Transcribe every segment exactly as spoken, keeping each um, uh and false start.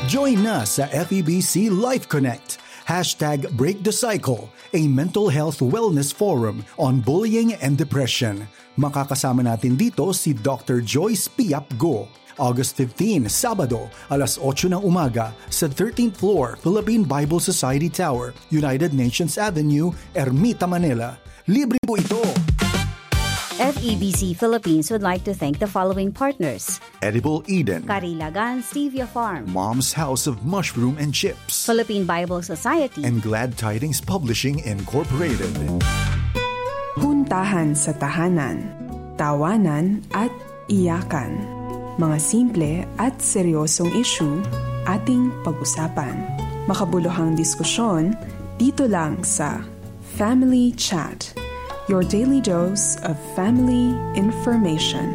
Join na sa F E B C Life Connect. Hashtag Break the Cycle, a mental health wellness forum on bullying and depression. Makakasama natin dito si Doctor Joyce Piap Go. August fifteenth, Sabado, alas otso ng umaga sa thirteenth floor, Philippine Bible Society Tower, United Nations Avenue, Ermita, Manila. Libre po ito! F E B C Philippines would like to thank the following partners: Edible Eden, Carilagan Stevia Farm, Mom's House of Mushroom and Chips, Philippine Bible Society, and Glad Tidings Publishing Incorporated. Puntahan sa tahanan, tawanan at iyakan. Mga simple at seryosong issue ating pag-usapan. Makabuluhang diskusyon dito lang sa Family Chat. Your daily dose of family information.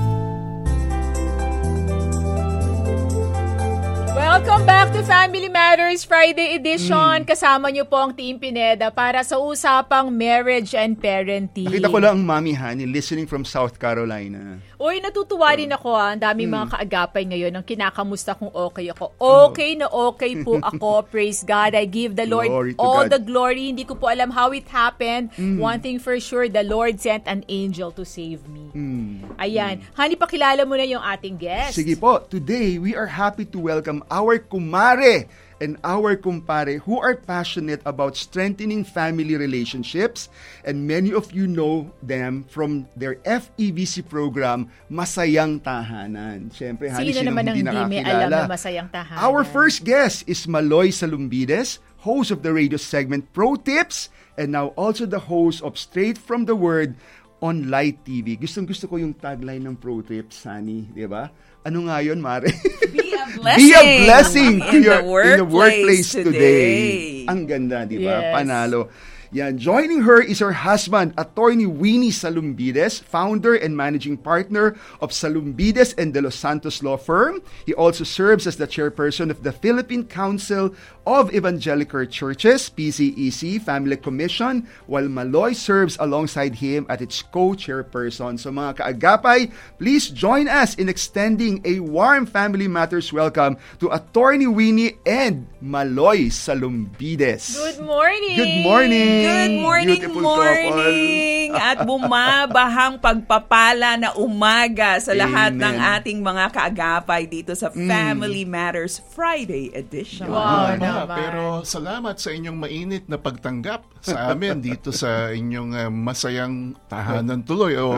Welcome back to Family Matters Friday edition. Mm. Kasama niyo po ang Team Pineda para sa usapang marriage and parenting. Nakita ko lang ang Mami Honey listening from South Carolina. Uy, natutuwa rin ako ha. Ang daming mm. mga kaagapay ngayon ang kinakamusta kung okay ako. Okay na okay po ako. Praise God. I give the Lord all God. the glory. Hindi ko po alam how it happened. Mm. One thing for sure, the Lord sent an angel to save me. Mm. Ayan. Mm. Honey, pakilala mo na yung ating guest. Sige po. Today, we are happy to welcome our kumare and our kumpare who are passionate about strengthening family relationships, and many of you know them from their F E B C program, Masayang Tahanan. Siyempre, Hani, sino naman ang hindi may alam na Masayang Tahanan? Our first guest is Maloy Salumbides, host of the radio segment Pro Tips, and now also the host of Straight from the Word on Light T V. Gustong gusto ko yung tagline ng Pro Tips, Hani, di ba? Ano nga yun, Mare? Be a blessing. Be a blessing to in your the workplace, in the workplace today. today. Ang ganda, di ba? Yes. Panalo. Yan. Joining her is her husband, Attorney Winnie Salumbides, founder and managing partner of Salumbides and De Los Santos Law Firm. He also serves as the chairperson of the Philippine Council of Evangelical Churches, P C E C, Family Commission, while Maloy serves alongside him at its co-chairperson. So mga kaagapay, please join us in extending a warm Family Matters welcome to Attorney Winnie and Maloy Salumbides. Good morning! Good morning! Good morning, Beautiful morning! At bumabahang pagpapala na umaga sa lahat Amen. ng ating mga kaagapay dito sa Family Matters Friday edition. Wow, Tama, naman. pero salamat sa inyong mainit na pagtanggap sa amin dito sa inyong uh, masayang tahanan tuloy. O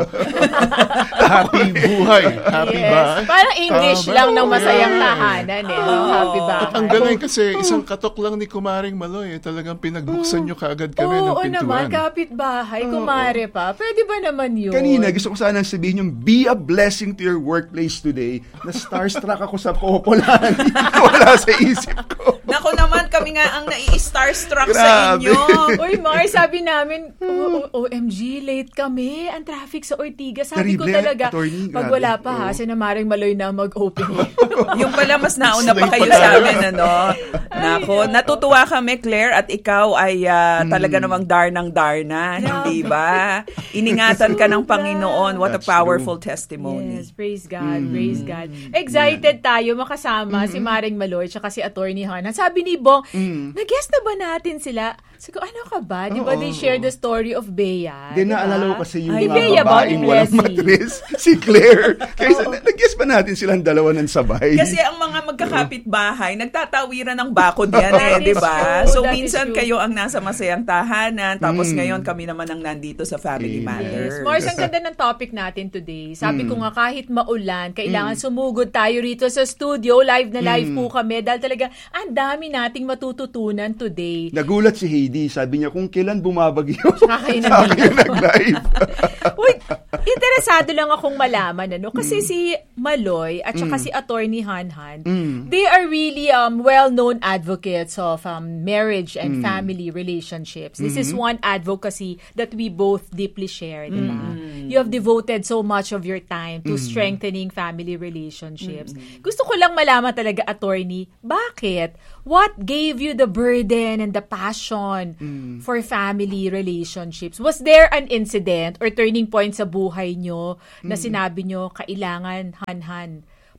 happy buhay. Happy Yes. ba? Parang English Tama. lang ng masayang Yeah. tahanan eh. No? Happy ba? At ang galing kasi isang katok lang ni Kumaring Maloy. Eh, talagang pinagbuksan nyo kaagad kami ng Oo naman, pintuan. kapitbahay, kumare pa. Pwede ba naman yun? Kanina, gusto ko sana sabihin yung be a blessing to your workplace today. Na starstruck ako sa popolan. Wala sa isip ko. Naku naman, kami nga ang nai-starstruck Grabe. sa inyo. Uy, Mar, sabi namin, o- o- O M G, late kami. Ang traffic sa Ortigas. Sabi ko Terrible, talaga, attorney, pag grabe. wala pa ha, Oo. sinamaring Maloy na mag-open. Yung pala mas nauna pa kayo sa amin, ano? Nako, natutuwa kami, Claire, at ikaw ay ah, talaga namang darnang darna, hindi ba? Iningatan ka ng Panginoon. What a That's powerful testimony. Yes, praise God, praise God. Excited tayo makasama si Maring Maloy tsaka si Attorney Hana. Sabi ni Bong, nag-guest na ba natin sila? Sabi ko, ano ka ba? Di ba Oo, they share the story of Bea? Di Diba? naalala ko kasi yung Ay, mga Bea ba? babaeng Ni walang Leslie. matris. Si Claire. Kaya nag-guess pa natin silang dalawa ng sabay. Kasi ang mga magkakapit-bahay, nagtatawiran ng bakod yan eh, That di is ba? true, So that is minsan true. kayo ang nasa masayang tahanan, tapos ngayon kami naman ang nandito sa Family Yes. Matters. Mars, ang ganda ng topic natin today. Sabi ko nga, kahit maulan, kailangan sumugod tayo rito sa studio. Live na live po kami. Dahil talaga, ang dami nating matututunan today. Nagulat si Heidi. Sabi niya, kung kailan bumabagyo, Saka kayo sa akin nag-live. Uy, interesado lang akong malaman, ano? Kasi si Maloy at saka si Attorney Hanhan, they are really um well-known advocates of um marriage and family relationships. This is one advocacy that we both deeply share, di ba? You have devoted so much of your time to strengthening family relationships. Gusto ko lang malaman talaga, Attorney, bakit? What gave you the burden and the passion for family relationships? Was there an incident or turning point sa buhay nyo na sinabi nyo, kailangan, Hanhan,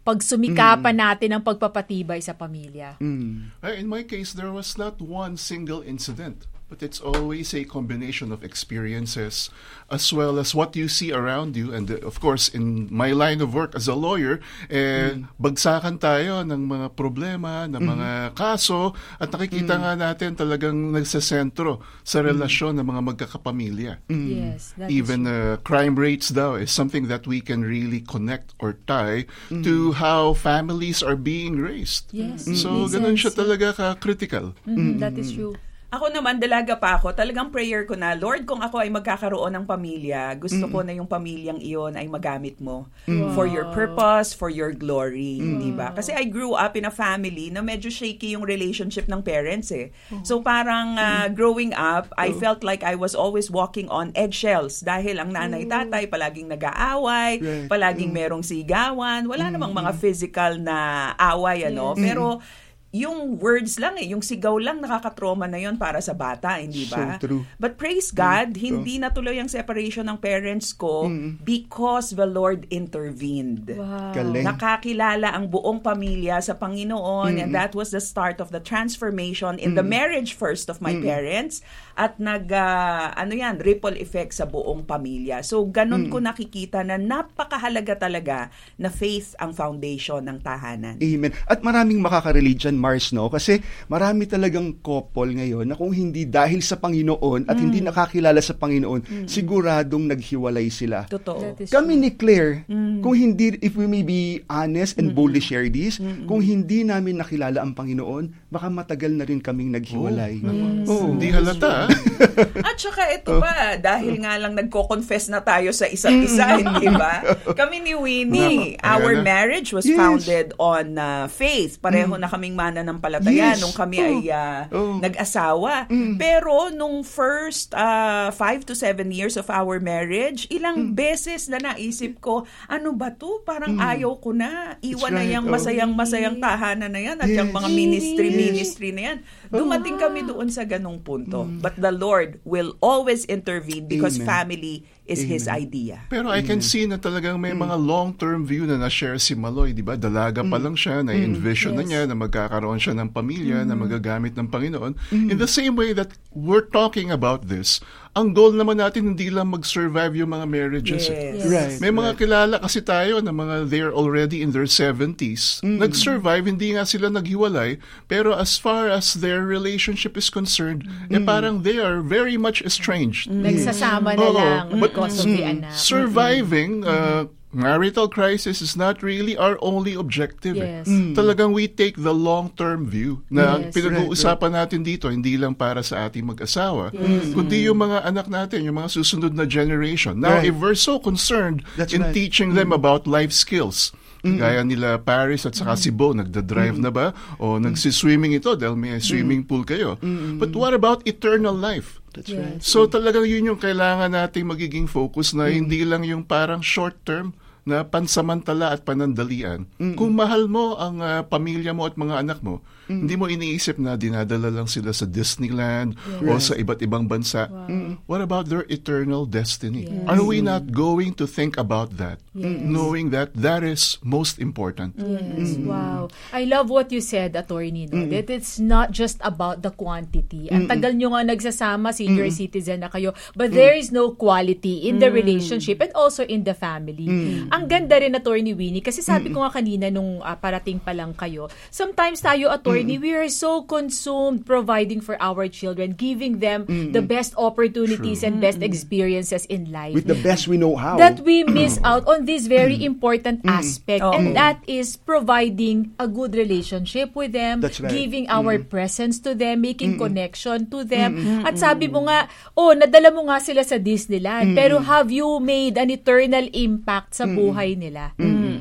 pagsumikapan natin ang pagpapatibay sa pamilya. Mm. Uh, In my case, there was not one single incident, but it's always a combination of experiences as well as what you see around you. And uh, of course, in my line of work as a lawyer, eh, mm. bagsakan tayo ng mga problema, ng mm. mga kaso, at nakikita mm. nga natin talagang nagsasentro sa relasyon mm. ng mga magkakapamilya. Mm. Yes, that Even is true. uh, crime rates daw is something that we can really connect or tie mm. to how families are being raised. Yes, So, makes ganun sense. siya talaga ka-critical. Mm, that is true. Ako naman, dalaga pa ako. Talagang prayer ko na, Lord, kung ako ay magkakaroon ng pamilya, gusto mm. ko na yung pamilyang iyon ay magamit mo Mm. for your purpose, for your glory, Mm. di ba? Kasi I grew up in a family na medyo shaky yung relationship ng parents eh. So parang uh, growing up, I felt like I was always walking on eggshells dahil ang nanay tatay palaging nag-aaway, Right. palaging merong sigawan, wala namang mga physical na away, ano? Yes. Pero yung words lang eh, yung sigaw lang nakakatrauma na yon para sa bata, hindi ba? So true. But praise God, mm, hindi so. natuloy ang separation ng parents ko mm. because the Lord intervened. Wow. Galing. Nakakilala ang buong pamilya sa Panginoon mm. and that was the start of the transformation in mm. the marriage first of my mm. parents at nag, uh, ano yan, ripple effect sa buong pamilya. So, ganun mm. ko nakikita na napakahalaga talaga na faith ang foundation ng tahanan. Amen. At maraming makaka-relate dyan, Mars, no? Kasi marami talagang couple ngayon na kung hindi dahil sa Panginoon at mm. hindi nakakilala sa Panginoon, mm. siguradong naghiwalay sila. Totoo. Kami ni Claire, mm. kung hindi, if we may be honest and mm. boldly share this, mm. kung hindi namin nakilala ang Panginoon, baka matagal na rin kaming naghiwalay. Oh, yes. oh. Hindi halata. At saka ito pa, dahil nga lang nagko-confess na tayo sa isa't isa, hindi ba? Kami ni Winnie, no. our Ayan na. marriage was yes. founded on uh, faith. Pareho mm. na kaming mananampalataya yes. nung kami oh. ay uh, oh. nag-asawa. Mm. Pero nung first uh, five to seven years of our marriage, ilang mm. beses na naisip ko, ano ba to? Parang mm. ayaw ko na. Iwan right. na yung masayang-masayang tahanan na yan at yes. yung mga ministry-ministry na yan. Dumating oh. kami doon sa ganong punto. Mm. But the Lord will always intervene because Amen. family is Amen. His idea. Pero I can see na talagang may mga long-term view na na-share si Maloy, di ba? Dalaga pa lang siya, na-envision Yes. na niya na magkakaroon siya ng pamilya, na magagamit ng Panginoon. In the same way that we're talking about this, ang goal naman natin hindi lang mag-survive yung mga marriages. eh. Yes. Right. May mga kilala kasi tayo na mga they're already in their seventies. Nag-survive, hindi nga sila naghiwalay, pero as far as their relationship is concerned, eh parang they are very much estranged. Nagsasama na Oo. lang But, because of the anak. Surviving uh, marital crisis is not really our only objective. Yes. eh. Talagang we take the long-term view na Yes. pinag-uusapan natin dito, hindi lang para sa ating mag-asawa, kundi yung mga anak natin, yung mga susunod na generation. Now, Right. if we're so concerned That's in right. teaching them about life skills, gaya nila Paris at saka si Bo, nagda-drive na ba? O nagsiswimming ito dahil may swimming pool kayo. But what about eternal life? That's Yes. right. So talagang yun yung kailangan nating magiging focus na hindi lang yung parang short term na pansamantala at panandalian. Kung mahal mo ang uh, pamilya mo at mga anak mo, hindi mo iniisip na dinadala lang sila sa Disneyland o sa iba't ibang bansa. Wow. What about their eternal destiny? Yes. Are we not going to think about that, Yes. knowing that that is most important? Yes, wow. I love what you said, Attorney, no? That it's not just about the quantity. Ang tagal nyo nga nagsasama, senior citizen na kayo, but there is no quality in the relationship and also in the family. Ang ganda rin, Attorney Winnie, kasi sabi ko nga kanina nung uh, parating pa lang kayo, sometimes tayo, Attorney, we are so consumed providing for our children, giving them the best opportunities and best experiences in life. With the best we know how. That we miss out on this very important aspect, Oo. and that is providing a good relationship with them, That's right. giving our presence to them, making connection to them. At sabi mo nga, oh, nadala mo nga sila sa Disneyland, pero have you made an eternal impact sa buhay nila?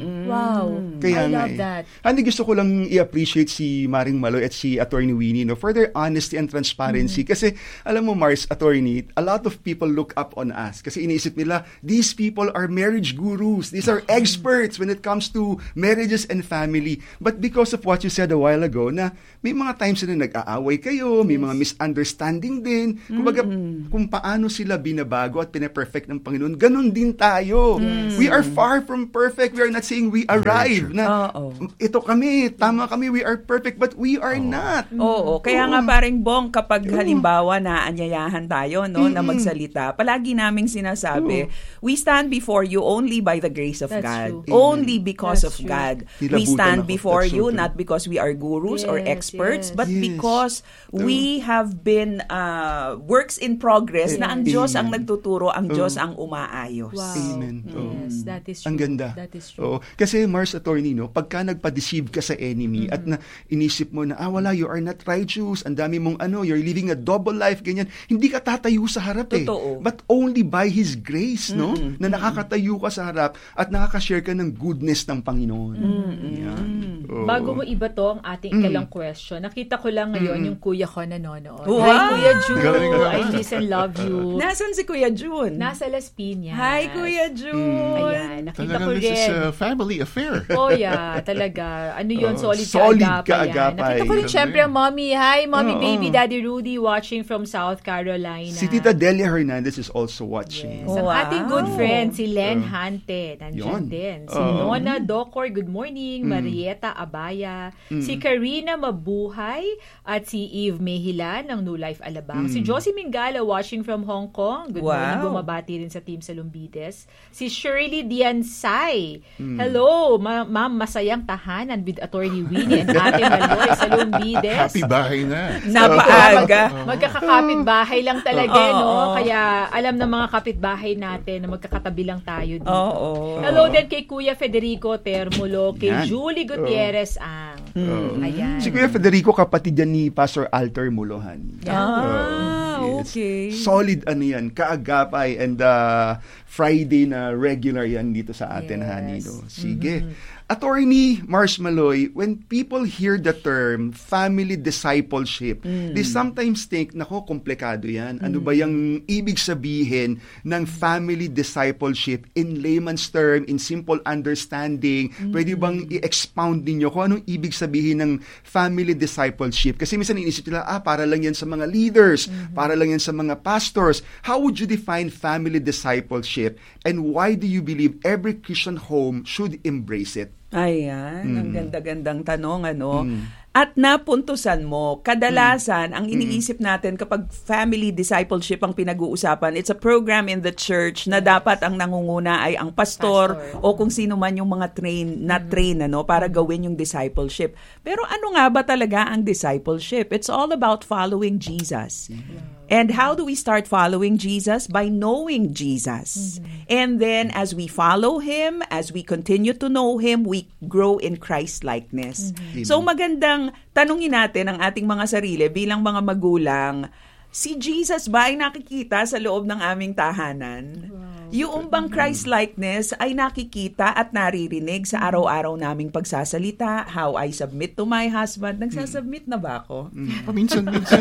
Wow. Kaya I nga love eh. that. Hani, gusto ko lang i-appreciate si Maring Maloy at si Attorney Winnie, no, for their honesty and transparency. Kasi, alam mo, Mars, Attorney, a lot of people look up on us. Kasi iniisip nila, these people are marriage gurus. These are experts when it comes to marriages and family. But because of what you said a while ago, na may mga times na nag-aaway kayo, may mga misunderstanding din. Kumbaga, kung paano sila binabago at pinaperfect ng Panginoon, ganun din tayo. We are far from perfect. We are not saying we we arrive na Oo. ito kami, tama kami, we are perfect, but we are not. Oo, kaya nga paring Bong, kapag halimbawa na anyayahan tayo no na magsalita, palagi naming sinasabi, we stand before you only by the grace of That's God. true. Only because That's of true. God. Nilabutan We stand ako. before That's so you true. not because we are gurus or Yes, experts, yes. but Yes. because we have been uh, works in progress na ang Diyos ang nagtuturo, ang Diyos ang umaayos. Wow. Amen. Oh. Yes, that is true. Ang ganda. That is true. Oo. Kasi Mars, attorney, no, pagka nagpa-deceive ka sa enemy at na inisip mo na, ah, wala, you are not righteous, ang dami mong ano, you're living a double life, ganyan, hindi ka tatayo sa harap eh. Totoo. But only by His grace, no, na nakakatayo ka sa harap at nakakashare ka ng goodness ng Panginoon. Yan. Oo. Bago mo iba to ang ating ikalang question, nakita ko lang ngayon yung kuya ko nanonood. Wow! Hi, Kuya June. Galing naman. I miss and love you. Nasan si Kuya June? Nasa Las Piñas. Hi, Kuya June! Ayan, nakita ko Talagang this is rin. a family affair. Oh, yeah, talaga. Ano yun, Oh, solid, solid kaagapay. kaagapay. Yan. Nakita ko rin, Galing. syempre, mommy. Hi, mommy, Oo. baby, daddy Rudy, watching from South Carolina. Si Tita Delia Hernandez is also watching. Yes. Ang Wow. ating good friend, si Len Hante, nandiyan Yun. din. Si Oo. Nona Docor, good morning. Marieta Abaya. Si Karina Mabuhay. At si Eve Mehila ng New Life Alabang. Si Josie Mingala, watching from Hong Kong. Good morning. Wow. Bumabati rin sa Team Salumbides. Si Shirley Diansay. Hello, ma- ma'am, masayang tahanan with Attorney Winnie and Ate Maloy Salumbides. Happy bahay na. Napaaga. Magkakakapit bahay lang talaga, Oo, no? oo. Kaya alam ng mga kapitbahay natin na magkakatabi lang tayo dito. Oo. Hello din kay Kuya Federico Termulo, kay Yan. Julie Gutierrez ang. Ayan. Si Kuya Federico, kapatid yan ni Pastor Alter Mulohan. Ah, Yes. okay. Solid ano yan, kaagapay and uh, Friday na regular yan dito sa atin, Yes. honey. No? Sige. Attorney Mars Maloy, when people hear the term family discipleship, they sometimes think, nako, komplikado yan. Ano ba yung ibig sabihin ng family discipleship in layman's term, in simple understanding? Pwede bang i-expound ninyo kung anong ibig sabihin ng family discipleship? Kasi minsan inisip nila, ah, para lang yan sa mga leaders, para lang yan sa mga pastors. How would you define family discipleship? And why do you believe every Christian home should embrace it? Ayan, ang ganda-gandang tanong, ano. At napuntusan mo, kadalasan, ang iniisip natin kapag family discipleship ang pinag-uusapan, it's a program in the church na dapat ang nangunguna ay ang pastor, Pastor. o kung sino man yung mga train, na train, ano, para gawin yung discipleship. Pero ano nga ba talaga ang discipleship? It's all about following Jesus. And how do we start following Jesus? By knowing Jesus. And then as we follow Him, as we continue to know Him, we grow in Christ-likeness. So magandang tanungin natin ang ating mga sarili bilang mga magulang, si Jesus ba ay nakikita sa loob ng aming tahanan? Yung bang Christ-likeness ay nakikita at naririnig sa araw-araw naming pagsasalita? How I submit to my husband? Nagsasubmit na ba ako? Paminsan-minsan.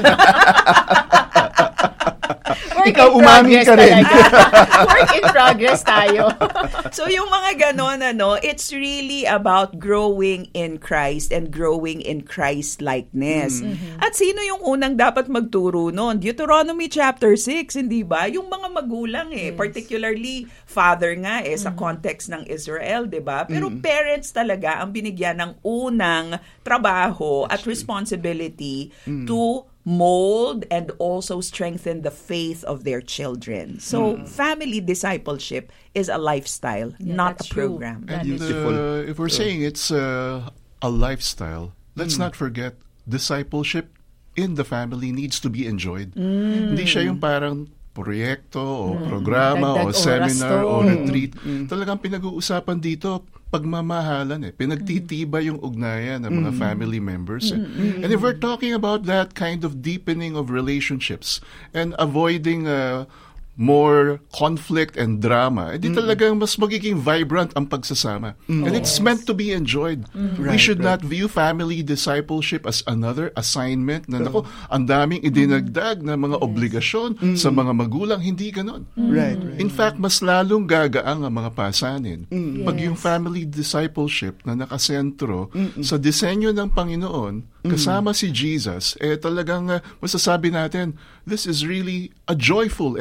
Work Ikaw, in umamin progress ka rin. talaga. Work in progress tayo. So yung mga ganon, ano, it's really about growing in Christ and growing in Christ-likeness. At sino yung unang dapat magturo nun? Deuteronomy chapter six, hindi ba? Yung mga magulang eh, particularly father nga eh, sa context ng Israel, di ba? Pero parents talaga ang binigyan ng unang trabaho at responsibility to mold and also strengthen the faith of their children. So, family discipleship is a lifestyle, Yeah, not a that's true. program. That And is uh, if we're saying it's uh, a lifestyle, let's not forget discipleship in the family needs to be enjoyed. Hindi siya yung parang proyekto o programa Dagdag o oras seminar to. o retreat. Talagang pinag-uusapan dito pagmamahalan eh. Pinagtitibay yung ugnayan ng mga family members eh. And if we're talking about that kind of deepening of relationships and avoiding uh, more conflict and drama, edi talagang mas magiging vibrant ang pagsasama. And it's meant to be enjoyed. We Right, should right. not view family discipleship as another assignment na nako, ang daming idinagdag na mga obligasyon sa mga magulang. Hindi ganon. Right, right. In fact, mas lalong gagaang ang mga pasanin pag yung Yes. family discipleship na nakasentro sa disenyo ng Panginoon, kasama si Jesus, eh talagang uh, masasabi natin, this is really a joyful and a pleasant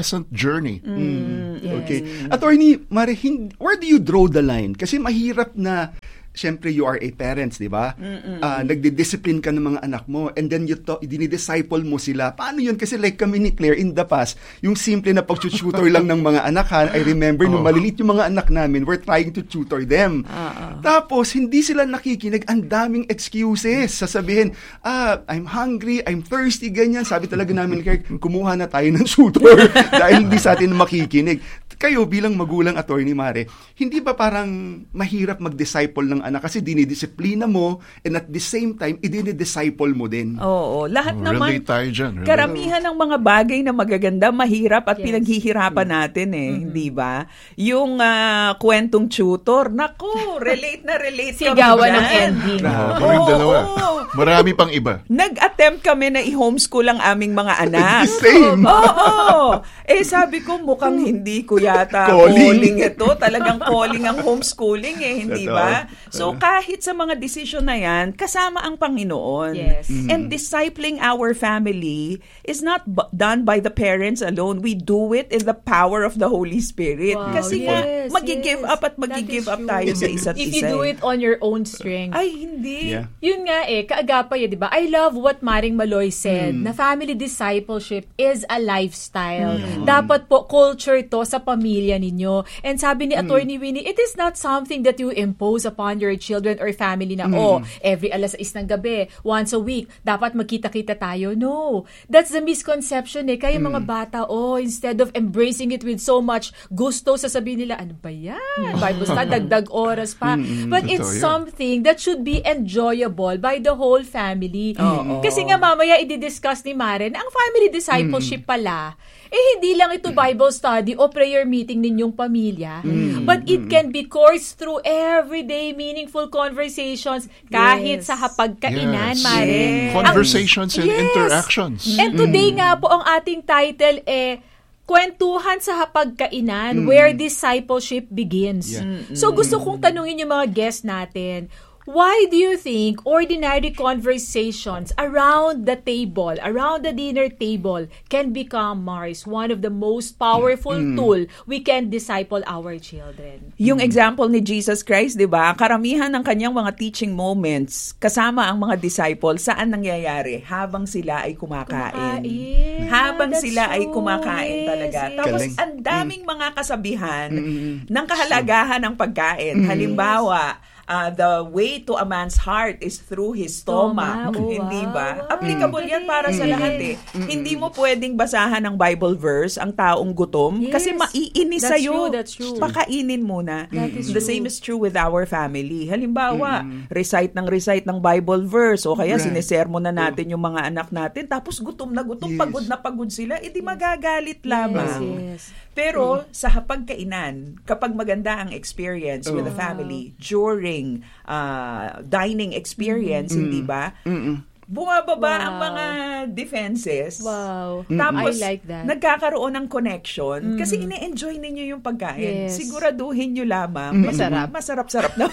pleasant journey. Mm, okay. Attorney Mare, hin- where do you draw the line? Kasi mahirap na, siyempre, you are a parents, di ba? Uh, nagdi-discipline ka ng mga anak mo and then you to, dinidisciple mo sila. Paano yun? Kasi like kami ni Claire in the past, yung simple na pag-tutor lang ng mga anak, ha, I remember, nung malilit yung mga anak namin, we're trying to tutor them. Uh-uh. Tapos, hindi sila nakikinig. Ang daming excuses. Sasabihin, ah, I'm hungry, I'm thirsty, ganyan. Sabi talaga namin, Claire, kumuha na tayo ng tutor dahil hindi sa atin makikinig. Kayo bilang magulang, Attorney Mare, hindi ba parang mahirap mag-disciple ng anak kasi dinidisiplina mo and at the same time, idinidisciple mo din? Oo. Lahat Oh, naman, relate tayo dyan, relate. karamihan ng mga bagay na magaganda, mahirap at pinaghihirapan natin eh, hindi ba? Yung ah, kwentong tutor, nako, relate na relate kami Sigawan dyan. ng ending. Ah, kaming dalawa. oo. Marami pang iba. Nag-attempt kami na i-homeschool ang aming mga anak. Same. Oo. Eh sabi ko mukhang hindi ko yata Calling. calling ito. Talagang calling ang homeschooling eh, hindi Totoo. ba? So kahit sa mga desisyon na yan, kasama ang Panginoon. Yes. And discipling our family is not b- done by the parents alone. We do it in the power of the Holy Spirit. Wow, Kasi nga, yes, magi-give yes. up at That magi-give is up true. tayo sa isa't If isa. you do eh. it on your own strength. Ay, hindi. Yeah. Yun nga eh, kaagapay eh, di ba? I love what Maring Maloy said, na family discipleship is a lifestyle. Dapat po, culture to sa pamilya ninyo. And sabi ni Attorney Winnie, it is not something that you impose upon your children or family na, oh, every alas sais ng gabi, once a week, dapat magkita-kita tayo. No. That's the misconception eh. Kaya mga bata, oh, instead of embracing it with so much gusto, sasabihin nila, ano ba yan? Bible study, dagdag oras pa. But it's Totoo yan. something that should be enjoyable by the whole family. Kasi nga mamaya i-discuss ni Maren, ang family discipleship pala, eh hindi lang ito Bible study o prayer meeting ninyong pamilya, but it can be coursed through everyday meaningful conversations kahit Yes. sa hapagkainan, Yes. Maren. Conversations and Yes. interactions. And today nga po ang ating title eh Kwentuhan sa Hapagkainan, where discipleship begins. Yeah. So gusto kong tanungin yung mga guests natin, why do you think ordinary conversations around the table, around the dinner table, can become, Mars, one of the most powerful tool we can disciple our children? Yung example ni Jesus Christ, di ba? Karamihan ng kanyang mga teaching moments, kasama ang mga disciples, saan nangyayari? Habang sila ay kumakain. Kumakain. Habang That's sila ay true. kumakain Yes, talaga. yes. Tapos, Galing. ang daming mga kasabihan ng kahalagahan ng pagkain. Halimbawa, Uh, the way to a man's heart is through his stomach. Toma, oh, Hindi ba? wow. Applicable yan para sa Mm. lahat eh. Hindi mo pwedeng basahan ng Bible verse ang taong gutom Yes. kasi maiinis That's sa'yo. true, that's true. Pakainin muna. That is The true. same is true with our family. Halimbawa, recite ng recite ng Bible verse o kaya Right. sinesermon na natin yung mga anak natin tapos gutom na gutom, Yes. pagod na pagod sila, edi magagalit lamang. Yes, yes. Pero sa hapagkainan, kapag maganda ang experience with the family during uh, dining experience, hindi ba? Bumababa Wow. ang mga defenses. Wow. Tapos, I like that. nagkakaroon ng connection kasi ine-enjoy ninyo yung pagkain. Yes. Siguraduhin nyo lamang. Masarap. Masarap-sarap na.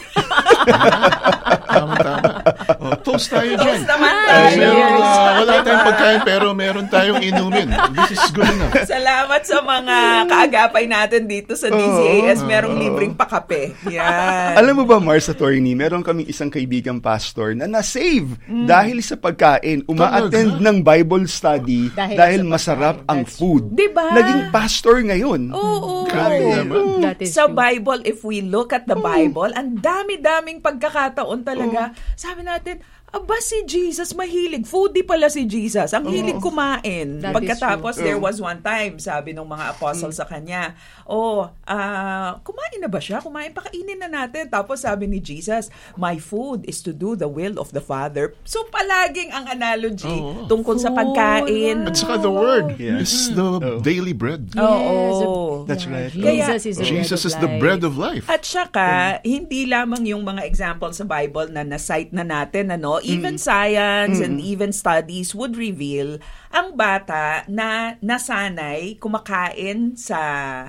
Tama, tama. Oh, toast tayo dyan. Toast naman Uh, tayo. meron, uh, wala tayong pagkain pero meron tayong inumin. This is good enough. Salamat sa mga kaagapay natin dito sa D C A S. Merong libreng pakape. Yan. Alam mo ba, Mars, Attorney, meron kaming isang kaibigang pastor na na-save dahil sa pagkain. Uma-attend ng Bible study Dahil dahil, sa masarap pagkain. ang That's food. Diba? Naging pastor ngayon. Oo. Grabe naman. That is Sa true. Bible, if we look at the Bible, ang dami-daming pagkakataon talaga. Sabi natin, aba si Jesus, mahilig. Foodie pala si Jesus. Ang hilig kumain. That is Pagkatapos, true. there was one time, sabi ng mga apostles sa kanya, oh, ah, kumain na ba siya? Kumain, pakainin na natin. Tapos sabi ni Jesus, my food is to do the will of the Father. So palaging ang analogy Oo. tungkol sa pagkain. At saka the word Yeah. is the daily bread. Oo. That's right. Jesus is, the Jesus is bread of the life. bread of life. At saka, hindi lamang yung mga example sa Bible na na-cite na natin, ano, even science and even studies would reveal ang bata na nasanay kumakain sa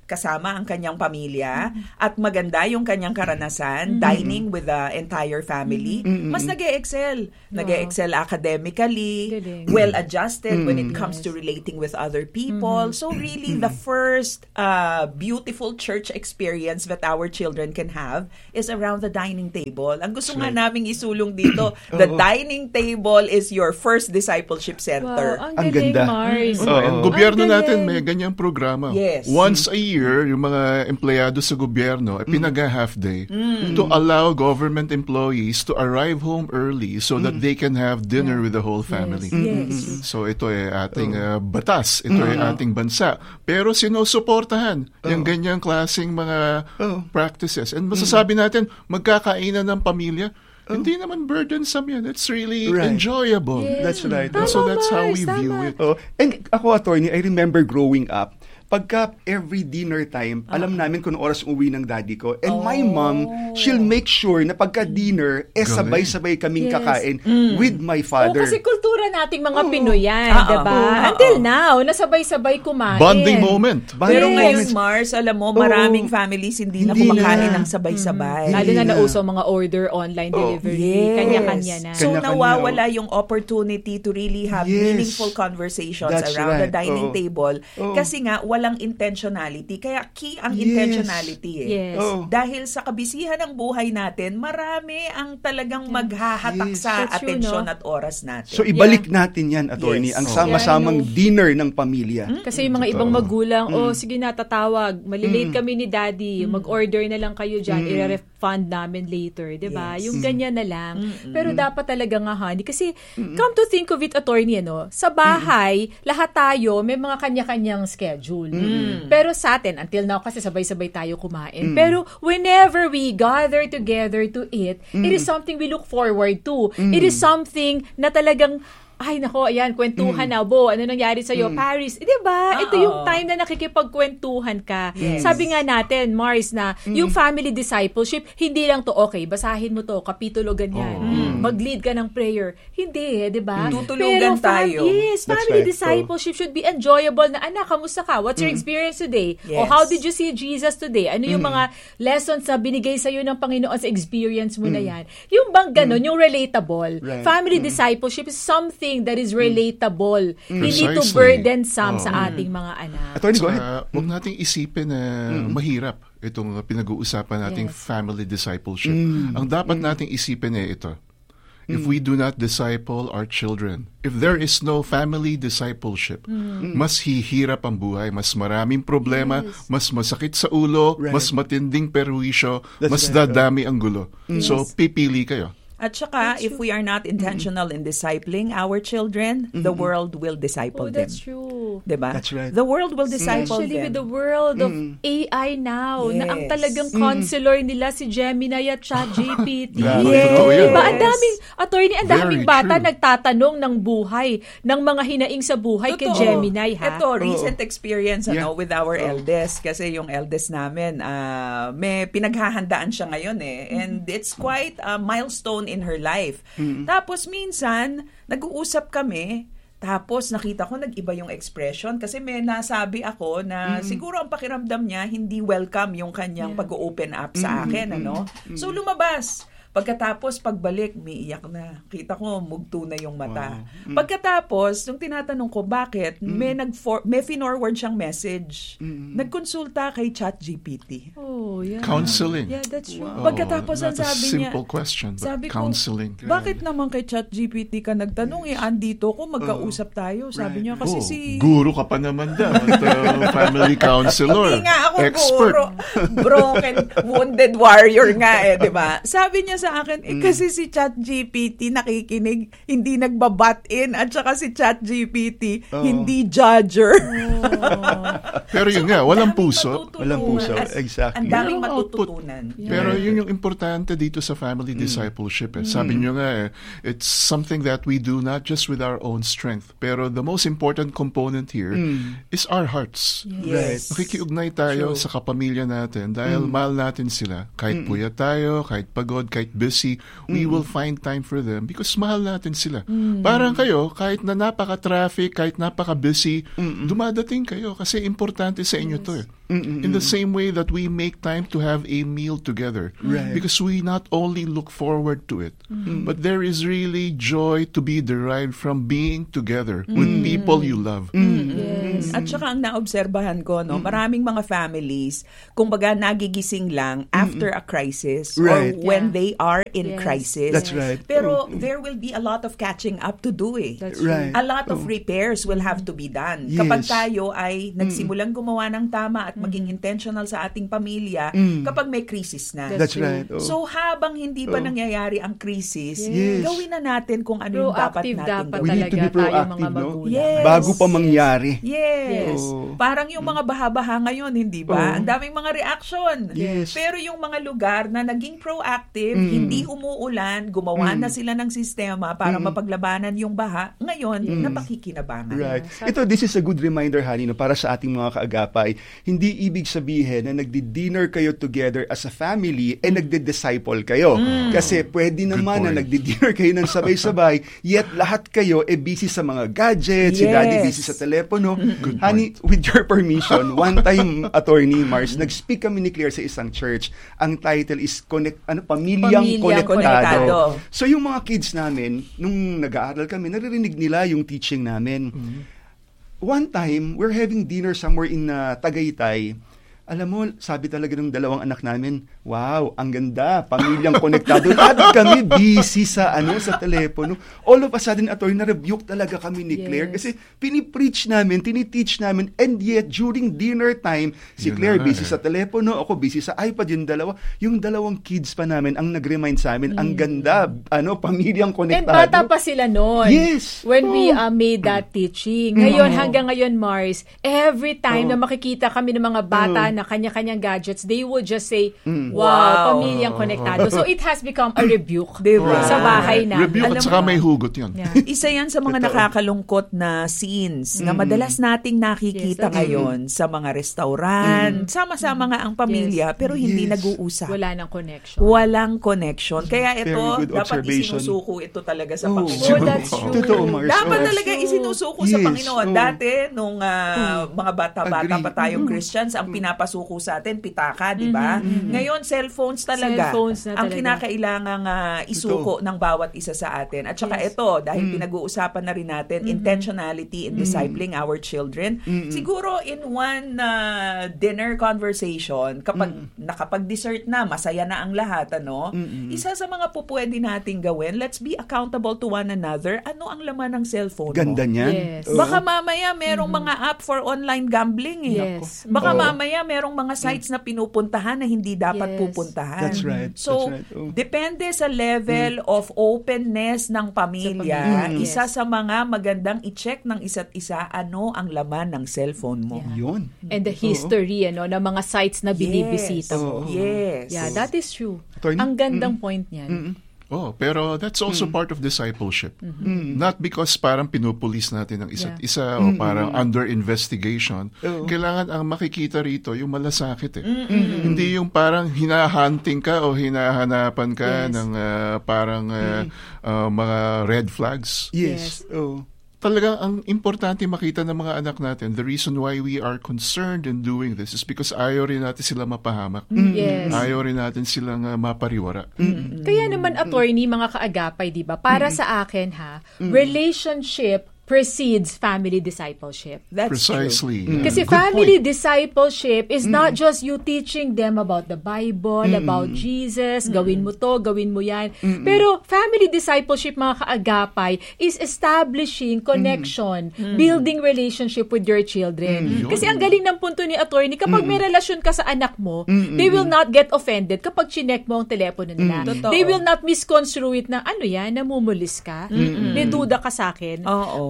kasama ang kanyang pamilya at maganda yung kanyang karanasan, dining with the entire family, mas nag-e-excel. Nag-e-excel academically, Galing. well-adjusted when it comes to relating with other people. So really, the first uh, beautiful church experience that our children can have is around the dining table. Ang gusto nga naming isulong dito, the dining table is your first discipleship center. Wow, ang Ang galing, ganda. Mars. Oh, and gobyerno Ang natin galing. may ganyang programa. Yes. Once a year, yung mga empleyado sa gobyerno ay pinag-half day to allow government employees to arrive home early so that they can have dinner with the whole family. Yes. So ito ay ating uh, batas, ito ay ating bansa. Pero sinusuportahan yung ganyang klaseng mga practices. And masasabi natin, magkakainan ng pamilya, hindi naman burdensome yan. It's really Right. enjoyable. That's right. And so Tama, that's how Mars, we view tama. it. Oh, and ako, attorney, I remember growing up, pagka every dinner time, alam namin kung oras uwi ng daddy ko. And my mom, she'll make sure na pagka dinner, eh Galing. sabay-sabay kaming Yes. kakain with my Oh, father. kasi kultura nating mga Pinoy yan, Oo. diba? Oo. Until now, nasabay-sabay kumain. Bonding moment. Pero Yes. ngayon, Mars, alam mo, maraming families hindi na Hindi kumakain na. ng sabay-sabay. Lalo na Hindi na. nauso mga order online delivery. Yes. Kanya-kanya na. So Kanya-kanya, nawawala yung opportunity to really have Yes. meaningful conversations That's around the right. dining Oo. table Oo. kasi nga walang intentionality. Kaya key ang Yes. intentionality eh. Yes. Oo. Dahil sa kabisihan ng buhay natin, marami ang talagang maghahatak Yes. sa That's true, atensyon no? at oras natin. So ibalik natin yan, attorney, Yes. ang Oh. sama-samang Yeah, I know. dinner ng pamilya. Kasi yung mga ibang magulang, oh, sige na, tatawag. Malilate kami ni daddy. Mag-order na lang kayo dyan. I-refund namin later. Diba? Yes. Yung ganyan na lang. Pero dapat talaga nga, honey. Kasi, come to think of it, attorney, ano, sa bahay, lahat tayo, may mga kanya-kanyang schedule. Pero sa atin, until now, kasi sabay-sabay tayo kumain. Pero whenever we gather together to eat, it is something we look forward to. It is something na talagang, ay nako, ayan, kwentuhan na, Bo, ano nangyari sa'yo? Paris, eh, di ba? Ito yung time na nakikipagkwentuhan ka. Yes. Sabi nga natin, Mars, na yung family discipleship, hindi lang to, okay, basahin mo to, kapitulo ganyan. Mag-lead ka ng prayer. Hindi, eh, di ba? Tutulugan tayo. Yes, That's family right. discipleship should be enjoyable na, anak, kamusta ka? What's your experience today? O Yes. how did you see Jesus today? Ano yung mga lessons na binigay sa'yo ng Panginoon sa experience mo na yan? Yung bang ganun, yung relatable. Right. Family discipleship is something that is relatable. Hindi to Precisely. burdensome sa ating mga anak. Attorney, go ahead. Uh, huwag nating isipin na mahirap itong pinag-uusapan nating Yes. family discipleship. Ang dapat nating isipin eh ito. If we do not disciple our children, if there is no family discipleship, mas hihirap ang buhay, mas maraming problema, mas masakit sa ulo, Right. mas matinding perwisyo, That's mas right. dadami ang gulo. So, pipili kayo. At saka, if we are not intentional in discipling our children, the world will Oh, disciple them. that's true. Diba? That's right. The world will disciple Especially them. with the world of A I now, na ang Yes. talagang counselor nila si Gemini at ChatGPT. Grabe, Yes. totoo yan. Diba? Ang daming, attorney, ang Very daming bata true. nagtatanong ng buhay, ng mga hinaing sa buhay kay Totoo. Gemini, ha? Ito, recent experience Yeah. ano with our eldest. Kasi yung eldest namin, ah, may pinaghahandaan siya ngayon eh. And it's quite a milestone in her life. Tapos minsan, nag-uusap kami, tapos nakita ko nag-iba yung expression kasi may nasabi ako na siguro ang pakiramdam niya hindi welcome yung kanyang pag-open up sa akin. ano So lumabas. Pagkatapos, pagbalik, umiiyak na. Kita ko, mugto na yung mata. Pagkatapos, nung tinatanong ko, bakit? May, nag-for- may finorward siyang message. Nagkonsulta kay ChatGPT. Oh, yeah. Counseling. Yeah, that's true. Oh, Pagkatapos, ang not a sabi niya, simple question, but sabi ko, counseling. bakit naman kay ChatGPT ka nagtanong? Eh, andito ko, magkausap tayo. Sabi niya, kasi Oh, si... guru ka pa naman daw. At, uh, family counselor. Hindi nga ako expert. guro. Broken, wounded warrior nga eh, di ba? Sabi niya sa akin, eh, kasi si ChatGPT nakikinig, hindi nagbabat in, at saka si ChatGPT, hindi judger. Pero yun nga, walang puso. Walang puso, As- exactly. Ang daming Walang output. matututunan. Pero yun yung importante dito sa family discipleship. Eh. Sabi nyo nga, eh, it's something that we do not just with our own strength. Pero the most important component here is our hearts. Yes. Nakikiugnay tayo sa kapamilya natin dahil mahal natin sila. Kahit puyat tayo, kahit pagod, kahit quite busy, we will find time for them because mahal natin sila. Parang kayo, kahit na napaka-traffic, kahit napaka-busy, dumadating kayo kasi importante sa inyo to eh. In the same way that we make time to have a meal together. Right. Because we not only look forward to it, but there is really joy to be derived from being together with people you love. Yes. At saka ang naobserbahan ko, no, maraming mga families, kumbaga nagigising lang after a crisis Right. or when Yeah. they are in Yes. crisis. That's right. Pero there will be a lot of catching up to do eh. That's Right. A lot of repairs will have to be done. Yes. Kapag tayo ay nagsimulang gumawa ng tama at maging intentional sa ating pamilya, kapag may crisis na. That's right. Oh. So habang hindi pa Oh. nangyayari ang crisis, Yes. gawin na natin kung ano yung dapat Proactive natin dapat We gawin. need to be talaga tayo proactive, mga no? magulang. Yes. Bago pa mangyari. Yes. Oh. Parang yung mga baha-baha ngayon, hindi ba? Oh. Ang daming mga reaction. Yes. Pero yung mga lugar na naging proactive, hindi umuulan, gumawa na sila ng sistema para mapaglabanan yung baha, ngayon, napakikinabangan. Right. Ito, this is a good reminder, Hani, no, para sa ating mga kaagapay. Hindi ibig sabihin na nagdi-dinner kayo together as a family and nagdi-disciple kayo. Kasi pwede naman na point. nagdi-dinner kayo ng sabay-sabay, yet lahat kayo e busy sa mga gadgets, si Yes. daddy busy sa telepono. Hani, with your permission, one time, Attorney Mars, nag-speak kami ni Claire sa isang church. Ang title is Connect, ano, Pamilyang, Pamilyang Konektado. Konektado. So yung mga kids namin, nung nag-aaral kami, naririnig nila yung teaching namin. One time, we're having dinner somewhere in uh, Tagaytay. Alam mo, sabi talaga ng dalawang anak namin, wow, ang ganda, pamilyang konektado. Lahat kami busy sa ano sa telepono. All of a sudden, Atty, na-rebuke talaga kami ni Claire Yes. kasi pinipreach namin, tiniteach namin, and yet during dinner time, si Yun Claire na, busy eh. sa telepono, ako busy sa iPad, yung dalawa. Yung dalawang kids pa namin ang nag-remind sa amin, ang ganda, ano, pamilyang And konektado. bata pa sila noon. Yes. When we Oh. uh, made that teaching. Ngayon, hanggang ngayon, Mars, every time na makikita kami ng mga bata na kanya-kanyang gadgets, they would just say, wow, Wow. pamilyang konektado. So it has become a rebuke Diba? sa bahay na. Rebuke Alam at saka mo, may hugot yan. Yeah. Isa yan sa mga nakakalungkot na scenes na madalas nating nakikita Yes, that's ngayon sa mga restaurant. Sama-sama nga ang pamilya pero hindi Yes. nag-uusap. Wala nang connection. Walang connection. Kaya ito, Very good dapat observation. isinusuko ito talaga sa Oh. Panginoon. Oh, that's true. Totoo, Mars. Dapat Oh. talaga isinusuko sa Yes. Panginoon. Oh. Dati, nung ah, mga bata-bata Agree. pa tayong Christians, ang pinapasuko sa atin, pitaka, di ba? Ngayon, cellphones talaga. Cellphones na ang talaga. kinakailangang ah, isuko ng bawat isa sa atin. At saka Yes. ito, dahil pinag-uusapan na rin natin, intentionality in discipling our children. Siguro, in one ah, dinner conversation, kapag nakapag-dessert na, masaya na ang lahat, ano? Isa sa mga pupwede nating gawin, let's be accountable to one another. Ano ang laman ng cellphone mo? Ganda niyan. Yes. Oo. Baka mamaya merong mga app for online gambling eh. Yes. Baka Oo. mamaya merong mga sites na pinupuntahan na hindi dapat Yes. pupuntahan. That's right. So, That's right. Oh. depende sa level of openness ng pamilya. Sa pamilya. Isa Yes. sa mga magandang i-check ng isa't isa, ano ang laman ng cellphone mo. Yun. And the history, ano, ng mga sites na binibisita mo. Yes. Yeah, that is true. Attorney? Ang gandang point niyan. Oh, pero that's also part of discipleship. Not because parang pinupulis natin ang isa't Yeah. isa o parang under investigation. Kailangan ang makikita rito yung malasakit eh. Hindi yung parang hinahunting ka o hinahanapan ka Yes. ng ah, parang ah, ah, mga red flags. Yes. Oh. Talagang ang importante makita ng mga anak natin, the reason why we are concerned in doing this is because ayaw rin natin sila mapahamak. Yes. Ayaw rin natin silang ah, mapariwara. Kaya naman, attorney, mga kaagapay, di ba? Para sa akin, ha, relationship precedes family discipleship. That's Precisely. true. Yeah. Kasi Good family point. discipleship is not just you teaching them about the Bible, about Jesus, gawin mo to, gawin mo yan. Pero family discipleship, mga kaagapay, is establishing connection, building relationship with your children. Kasi ang galing ng punto ni attorney, kapag may relasyon ka sa anak mo, they will not get offended kapag chinek mo ang telepono nila. Totoo. They will not misconstrue it na, ano yan, namumulis ka? May duda ka sa akin? Oo. But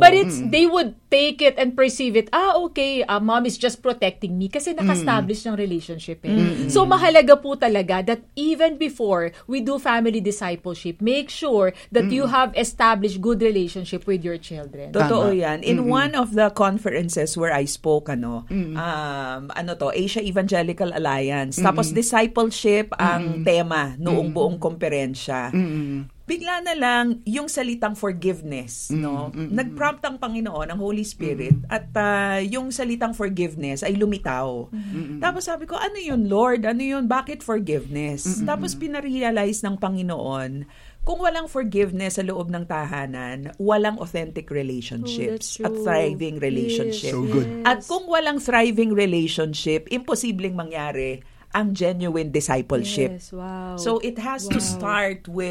But it's, they would take it and perceive it, ah, okay, uh, mom is just protecting me kasi naka-establish ng relationship eh. Mm-hmm. So, mahalaga po talaga that even before we do family discipleship, make sure that mm-hmm. you have established good relationship with your children. Totoo yan. In mm-hmm. one of the conferences where I spoke, ano, mm-hmm. um, ano to, Asia Evangelical Alliance. Mm-hmm. Tapos discipleship ang mm-hmm. tema noong mm-hmm. buong komperensya. Mm-hmm. Bigla na lang yung salitang forgiveness, no? Mm-hmm. Nag-prompt ang Panginoon, ang Holy Spirit, mm-hmm. at uh, yung salitang forgiveness ay lumitaw. Mm-hmm. Tapos sabi ko, ano yun, Lord? Ano yun? Bakit forgiveness? Mm-hmm. Tapos pinarealize ng Panginoon, kung walang forgiveness sa loob ng tahanan, walang authentic relationships oh, at thriving relationship. Yes. So good. At kung walang thriving relationship, imposibleng mangyari ang genuine discipleship. Yes, wow. So it has wow. to start with